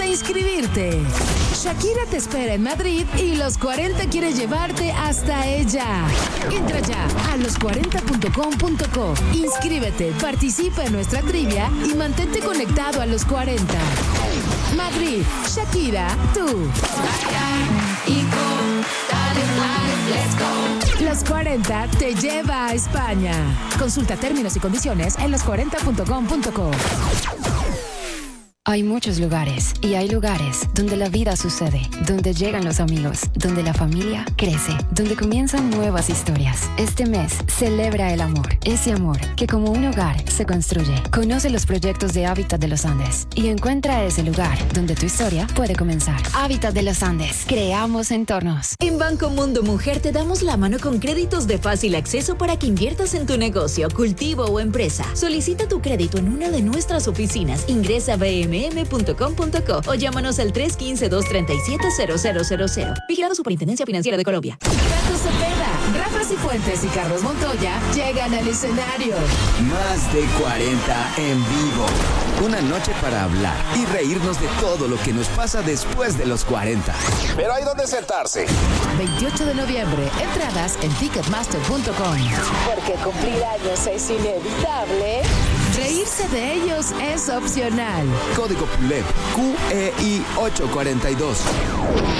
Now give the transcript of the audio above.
a inscribirte. Shakira te espera en Madrid y Los 40 quiere llevarte hasta ella. Entra ya a los40.com.co. Inscríbete, participa en nuestra trivia y mantente conectado a Los 40. Madrid, Shakira, tú. Los 40 te lleva a España. Consulta términos y condiciones en los40.com.co. Hay muchos lugares y hay lugares donde la vida sucede, donde llegan los amigos, donde la familia crece, donde comienzan nuevas historias. Este mes celebra el amor, ese amor que como un hogar se construye. Conoce los proyectos de Hábitat de los Andes y encuentra ese lugar donde tu historia puede comenzar. Hábitat de los Andes, creamos entornos. En Banco Mundo Mujer te damos la mano con créditos de fácil acceso para que inviertas en tu negocio, cultivo o empresa. Solicita tu crédito en una de nuestras oficinas. Ingresa a bmm.com.co o llámanos al 315-237-0000. Vigilado Superintendencia Financiera de Colombia. Tato Cepeda, Rafa Cifuentes y Carlos Montoya llegan al escenario. Más de 40 en vivo. Una noche para hablar y reírnos de todo lo que nos pasa después de los 40. Pero hay donde sentarse. 28 de noviembre, entradas en ticketmaster.com. Porque cumplir años es inevitable. Reírse de ellos es opcional. Código PULEP QEI 842.